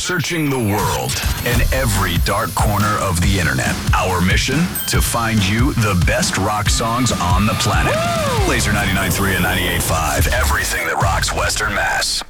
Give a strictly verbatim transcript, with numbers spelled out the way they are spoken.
Searching the world and every dark corner of the internet. Our mission, to find you the best rock songs on the planet. Woo! Laser ninety-nine point three and ninety-eight point five. Everything that rocks Western Mass.